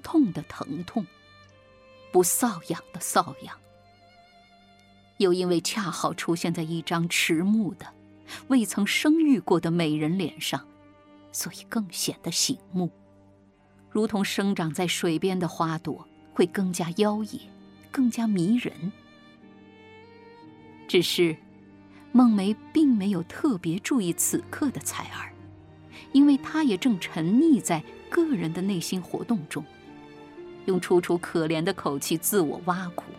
痛的疼痛，不瘙痒的瘙痒。又因为恰好出现在一张迟暮的、未曾生育过的美人脸上，所以更显得醒目，如同生长在水边的花朵，会更加妖冶，更加迷人。只是孟梅并没有特别注意此刻的采儿，因为她也正沉溺在个人的内心活动中，用楚楚可怜的口气自我挖苦：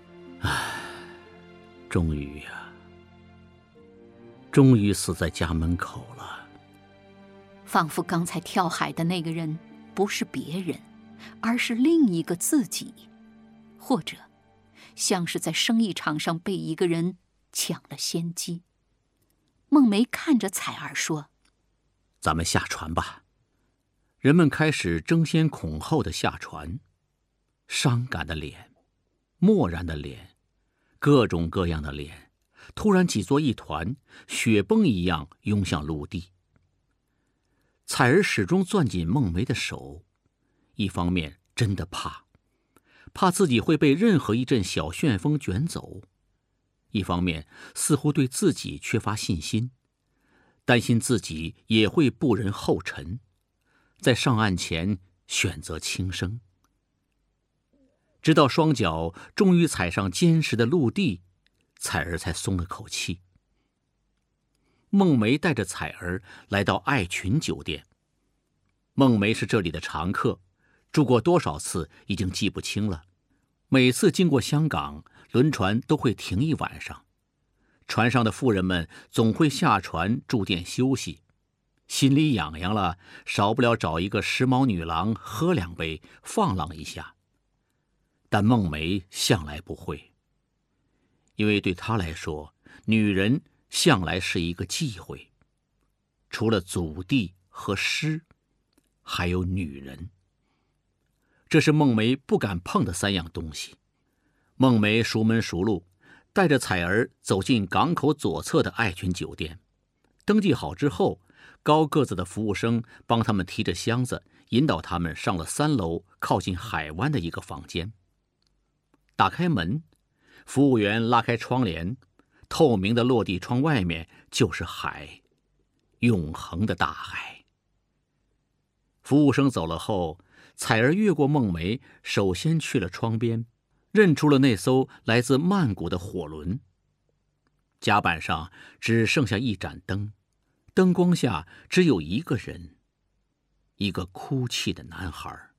终于呀，终于死在家门口了。 仿佛刚才跳海的那个人不是别人，而是另一个自己，或者像是在生意场上被一个人抢了先机。孟梅看着采儿说： 咱们下船吧。人们开始争先恐后的下船，伤感的脸，漠然的脸，各种各样的脸，突然挤作一团，雪崩一样涌向陆地。采儿始终攥紧孟梅的手，一方面真的怕自己会被任何一阵小旋风卷走，一方面似乎对自己缺乏信心，担心自己也会步人后尘，在上岸前选择轻生。直到双脚终于踩上坚实的陆地，采儿才松了口气。孟梅带着采儿来到爱群酒店。孟梅是这里的常客，住过多少次已经记不清了。每次经过香港，轮船都会停一晚上，船上的妇人们总会下船住店休息，心里痒痒了，少不了找一个时髦女郎喝2杯，放浪一下。但孟梅向来不会，因为对她来说，女人向来是一个忌讳，除了祖地和诗，还有女人。这是孟梅不敢碰的3样东西。孟梅熟门熟路，带着采儿走进港口左侧的爱群酒店。登记好之后，高个子的服务生帮他们提着箱子，引导他们上了3楼靠近海湾的一个房间。打开门，服务员拉开窗帘，透明的落地窗外面就是海，永恒的大海。服务生走了后，采儿越过孟梅，首先去了窗边，认出了那艘来自曼谷的火轮。甲板上只剩下一盏灯，灯光下只有一个人，一个哭泣的男孩。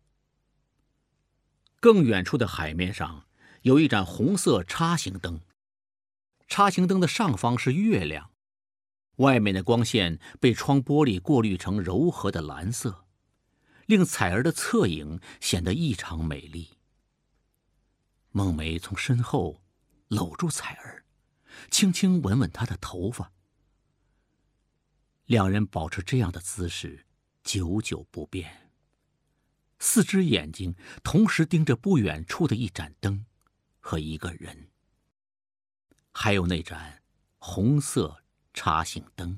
更远处的海面上有一盏红色叉形灯，叉形灯的上方是月亮，外面的光线被窗玻璃过滤成柔和的蓝色，令采儿的侧影显得异常美丽。孟梅从身后搂住采儿，轻轻吻吻她的头发。两人保持这样的姿势久久不变，4只眼睛同时盯着不远处的一盏灯和一个人，还有那盏红色叉形灯。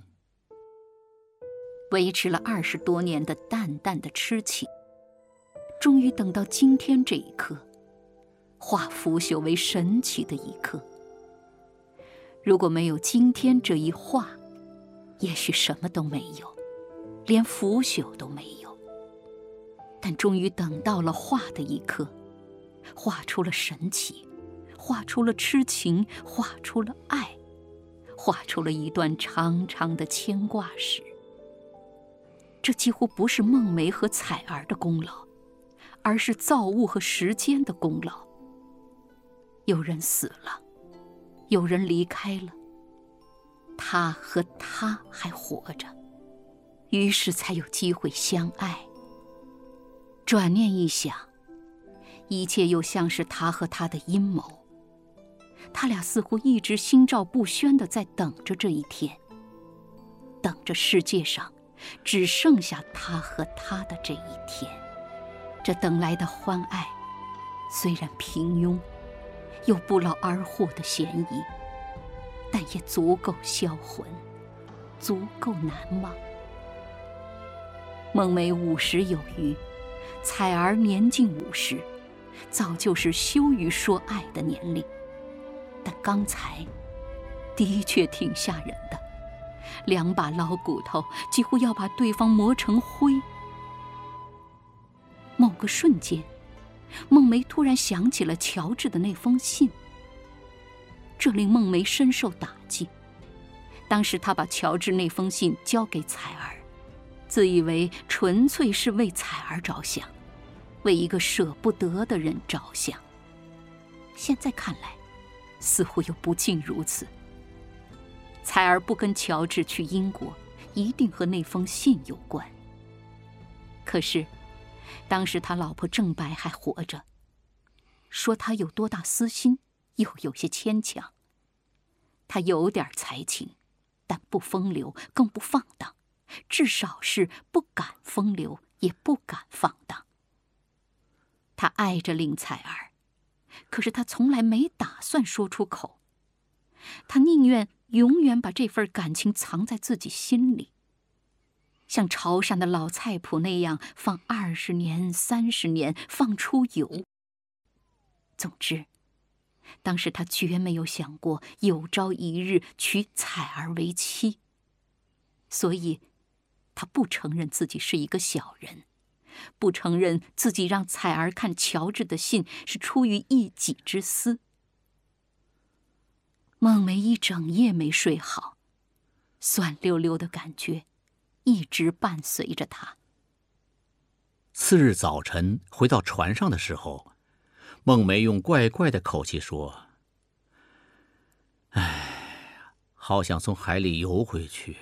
维持了20多年的淡淡的痴情，终于等到今天这一刻，化腐朽为神奇的一刻。如果没有今天这一化，也许什么都没有，连腐朽都没有。但终于等到了化的一刻，画出了神奇，画出了痴情，画出了爱，画出了一段长长的牵挂史。这几乎不是孟梅和采儿的功劳，而是造物和时间的功劳。有人死了，有人离开了，他和他还活着，于是才有机会相爱。转念一想，一切又像是他和他的阴谋。他俩似乎一直心照不宣地在等着这一天，等着世界上只剩下他和他的这一天。这等来的欢爱，虽然平庸，有不劳而获的嫌疑，但也足够销魂，足够难忘。孟梅50有余， 彩儿年近50，早就是羞于说爱的年龄。但刚才的确挺吓人的，2把老骨头几乎要把对方磨成灰。某个瞬间，孟梅突然想起了乔治的那封信，这令孟梅深受打击。当时她把乔治那封信交给彩儿，自以为纯粹是为彩儿着想，为一个舍不得的人着想。现在看来，似乎又不尽如此。彩儿不跟乔治去英国，一定和那封信有关。可是当时他老婆郑白还活着，说他有多大私心，又有些牵强。他有点才情，但不风流，更不放荡，至少是不敢风流，也不敢放荡。他爱着令彩儿，可是他从来没打算说出口。他宁愿永远把这份感情藏在自己心里，像潮汕的老菜谱那样放20年、30年，放出油。总之，当时他绝没有想过有朝一日娶彩儿为妻，所以他不承认自己是一个小人，不承认自己让彩儿看乔治的信是出于一己之私。孟梅一整夜没睡好，酸溜溜的感觉一直伴随着她。 次日早晨回到船上的时候，孟梅用怪怪的口气说：“哎，好想从海里游回去。”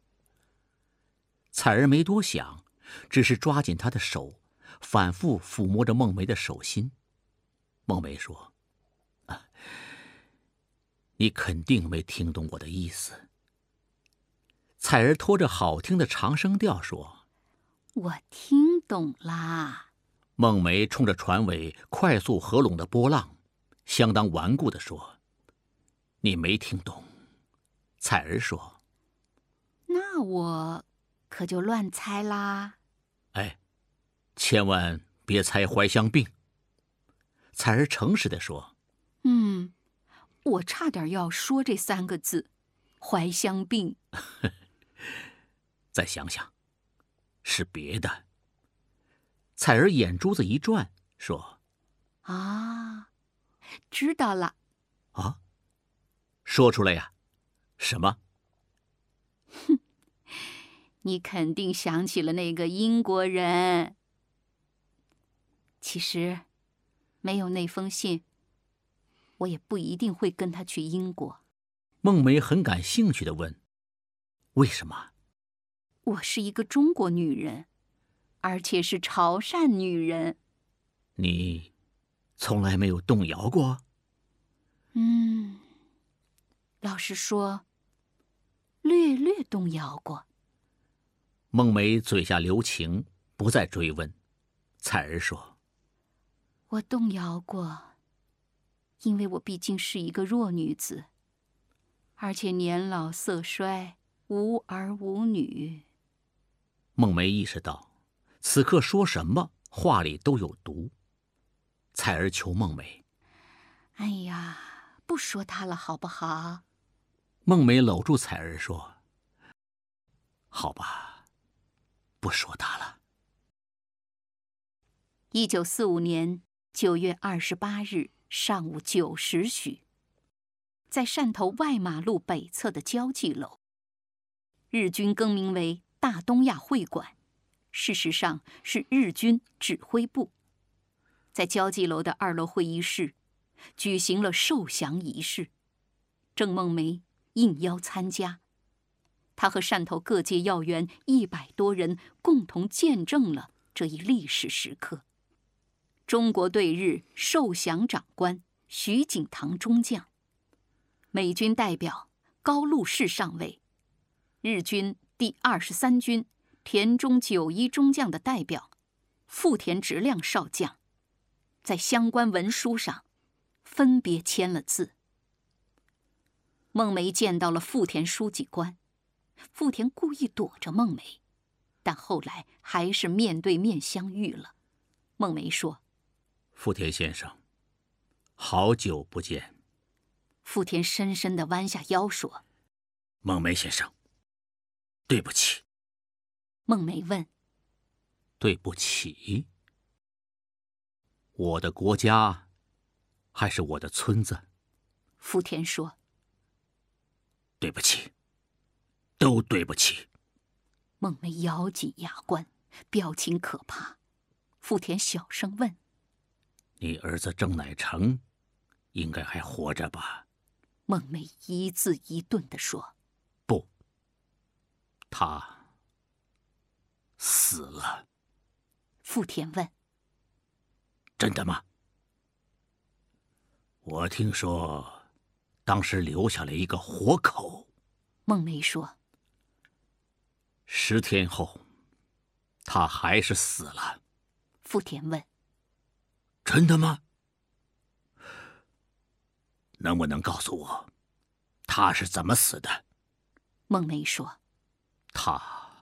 彩儿没多想，只是抓紧她的手，反复抚摸着孟梅的手心。孟梅说：“你肯定没听懂我的意思。”彩儿拖着好听的长声调说：“ 我听懂啦。” 孟梅冲着船尾快速合拢的波浪，相当顽固地说：“你没听懂。”彩儿说：“ 那我可就乱猜啦。” 哎，千万别猜怀乡病。彩儿诚实地说：“ 我差点要说这3个字，怀乡病。” 再想想，是别的。彩儿眼珠子一转，说：“ 啊，知道了。” 啊，说出来呀。什么？ 你肯定想起了那个英国人。其实，没有那封信，我也不一定会跟他去英国。 孟梅很感兴趣地问：“为什么？” 我是一个中国女人，而且是潮汕女人。 你从来没有动摇过？ 老实说，略略动摇过。 孟梅嘴下留情，不再追问。彩儿说：“ 我动摇过，因为我毕竟是一个弱女子，而且年老色衰，无儿无女。” 孟梅意识到，此刻说什么话里都有毒。彩儿求孟梅：“ 哎呀，不说他了，好不好？” 孟梅搂住彩儿说：“好吧，不说他了。 ”1945年9月28日上午9时许，在汕头外马路北侧的交际楼，日军更名为大东亚会馆，事实上是日军指挥部。在交际楼的2楼会议室，举行了受降仪式。郑梦梅应邀参加，她和汕头各界要员100多人共同见证了这一历史时刻。中国对日受降长官徐景堂中将，美军代表高禄士上尉，日军第23军田中久一中将的代表富田直亮少将，在相关文书上分别签了字。孟梅见到了富田书记官，富田故意躲着孟梅，但后来还是面对面相遇了。 孟梅说：“ 富田先生，好久不见。” 富田深深地弯下腰说：“ 孟梅先生，对不起。” 孟梅问：“ 对不起？我的国家，还是我的村子？” 富田说：“ 对不起，都对不起。” 孟梅咬紧牙关，表情可怕。富田小声问：“ 你儿子郑乃成，应该还活着吧？” 孟梅一字一顿地说：“ 不，他死了。” 富田问：“ 真的吗？我听说，当时留下了一个活口。” 孟梅说 10天后，他还是死了。 富田问：“ 真的吗？能不能告诉我，他是怎么死的？” 孟梅说：“ 他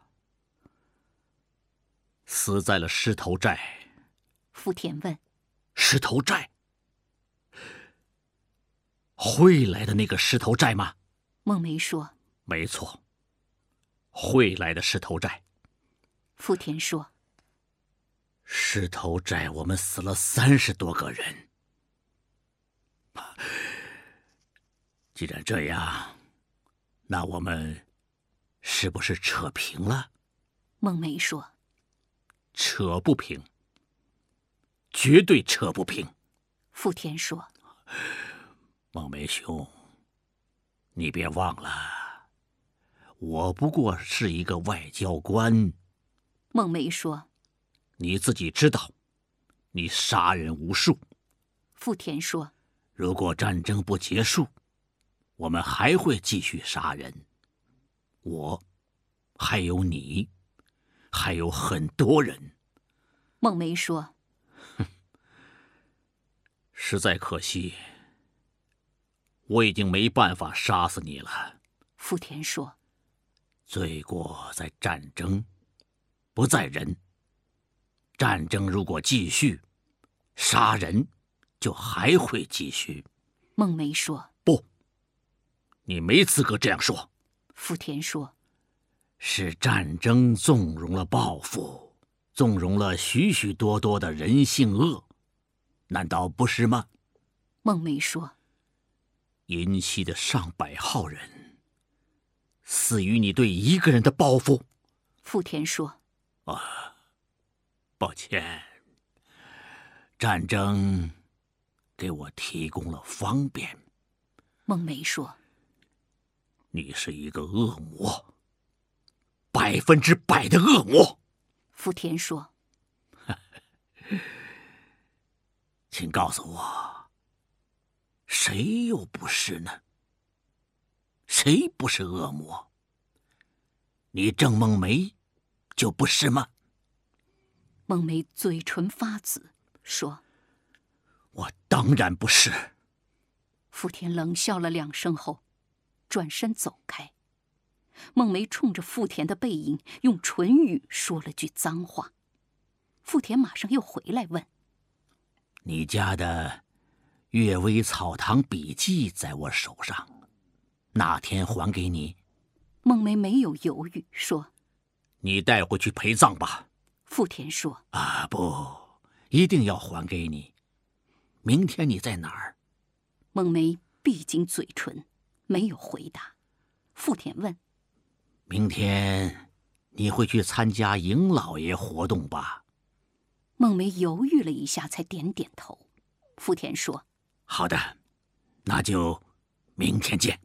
死在了狮头寨。” 富田问：“ 狮头寨？会来的那个狮头寨吗？” 孟梅说：“ 没错，会来的狮头寨。” 富田说：“ 狮头寨我们死了30多个人。既然这样，那我们是不是扯平了？” 孟梅说：“ 扯不平，绝对扯不平。” 富田说：“ 孟梅兄，你别忘了，我不过是一个外交官。” 孟梅说：“ 你自己知道，你杀人无数。” 富田说：“ 如果战争不结束，我们还会继续杀人。我，还有你，还有很多人。” 孟梅说：“ 实在可惜，我已经没办法杀死你了。” 富田说：“ 罪过在战争，不在人。战争如果继续，杀人就还会继续。” 孟梅说：“ 不，你没资格这样说。” 富田说：“ 是战争纵容了报复，纵容了许许多多的人性恶，难道不是吗？” 孟梅说：“ 银溪的上百号人，死于你对一个人的报复。” 富田说：“ 抱歉，战争给我提供了方便。” 孟梅说：“ 你是一个恶魔，100%的恶魔。” 富田说：“ 请告诉我，谁又不是呢？谁不是恶魔？你郑孟梅就不是吗？” 孟梅嘴唇发紫，说：“ 我当然不是。” 富田冷笑了2声后，转身走开。孟梅冲着富田的背影用唇语说了句脏话。富田马上又回来问：“ 你家的阅微草堂笔记在我手上，哪天还给你？” 孟梅没有犹豫，说：“ 你带回去陪葬吧。” 富田说：“ 不，一定要还给你。明天你在哪儿？” 孟梅闭紧嘴唇，没有回答。富田问：“ 明天你会去参加尹老爷活动吧？” 孟梅犹豫了一下，才点点头。富田说：“ 好的，那就明天见。”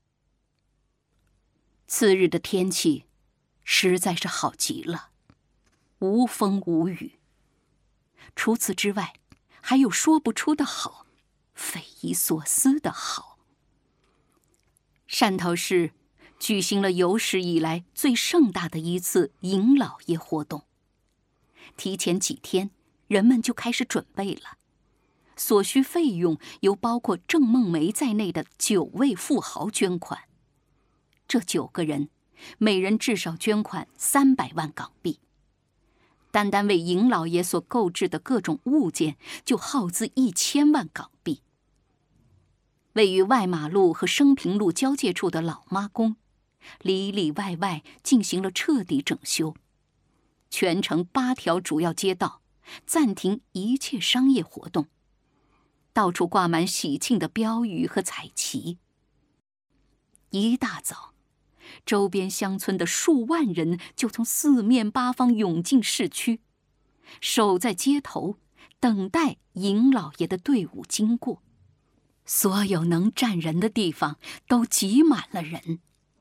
次日的天气实在是好极了，无风无雨。除此之外，还有说不出的好，匪夷所思的好。汕头市举行了有史以来最盛大的一次尹老爷活动。提前几天，人们就开始准备了。所需费用由包括郑孟梅在内的9位富豪捐款。这9个人，每人至少捐款300万港币。 单单为尹老爷所购置的各种物件就耗资1000万港币。位于外马路和升平路交界处的老妈宫，里里外外进行了彻底整修，全城8条主要街道暂停一切商业活动，到处挂满喜庆的标语和彩旗。一大早，周边乡村的数万人就从四面八方涌进市区，守在街头，等待尹老爷的队伍经过。所有能站人的地方都挤满了人。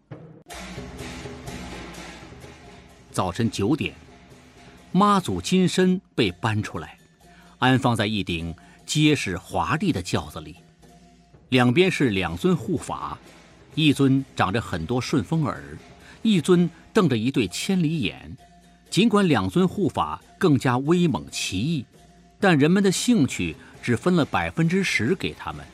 早晨9点，妈祖金身被搬出来，安放在一顶结实华丽的轿子里，两边是2尊护法，一尊长着很多顺风耳，一尊瞪着一对千里眼。尽管2尊护法更加威猛奇异，但人们的兴趣只分了10%给他们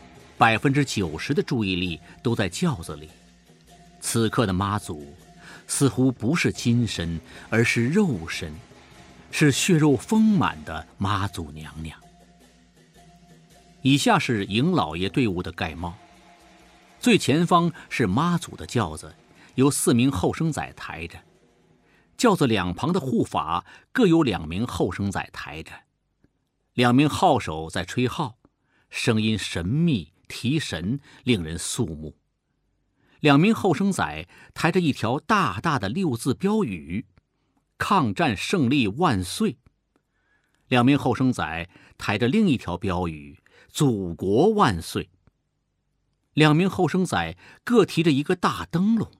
，90%的注意力都在轿子里。此刻的妈祖似乎不是金身，而是肉身，是血肉丰满的妈祖娘娘。以下是尹老爷队伍的概貌：最前方是妈祖的轿子，由4名后生仔抬着，轿子两旁的护法各有2名后生仔抬着，2名号手在吹号，声音神秘提神，令人肃穆。2名后生仔抬着一条大大的6字标语：抗战胜利万岁。2名后生仔抬着另一条标语：祖国万岁。2名后生仔各提着一个大灯笼。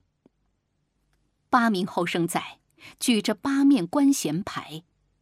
8名后生仔举着8面官衔牌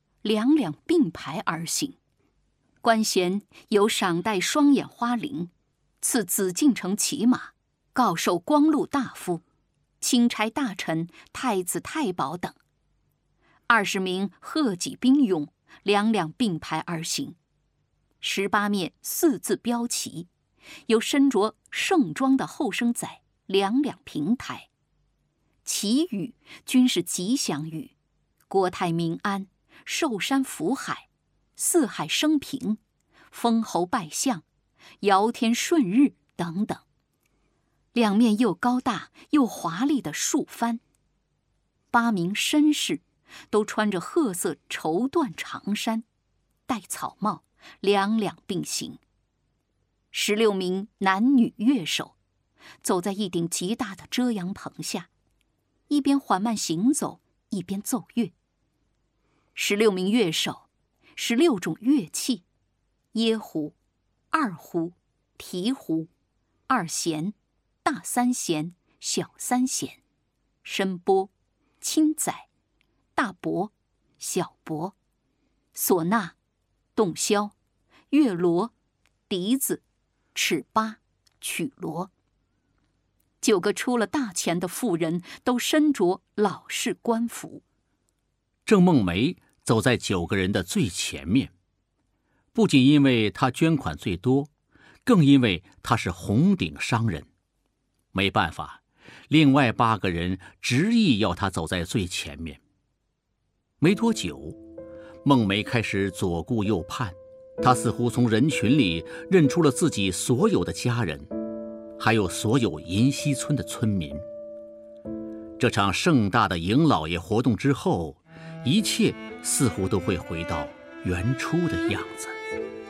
，2两并排而行。官衔有赏戴双眼花翎，赐紫禁城骑马，告授光禄大夫、钦差大臣、太子太保等。20名贺己兵勇2两并排而行。18面4字标旗，由身着盛装的后生仔2两平抬。旗语均是吉祥语：国泰民安、寿山福海、四海升平、封侯拜相、尧天顺日等等。2面又高大又华丽的竖幡。8名绅士都穿着褐色绸缎长衫，戴草帽，2两并行。16名男女乐手走在一顶极大的遮阳棚下，一边缓慢行走，一边奏乐。16名乐手，16种乐器：椰胡、二胡、提胡、2弦、大3弦、小3弦、笙钵、清仔、大钹、小钹、唢呐、洞箫、乐锣、笛子、尺八、曲锣。9个出了大钱的富人都身着老式官服。 郑梦梅走在9个人的最前面，不仅因为她捐款最多，更因为她是红顶商人。没办法，另外8个人执意要她走在最前面。没多久，梦梅开始左顾右盼，她似乎从人群里认出了自己所有的家人，还有所有银溪村的村民。这场盛大的尹老爷活动之后，一切似乎都会回到原初的样子。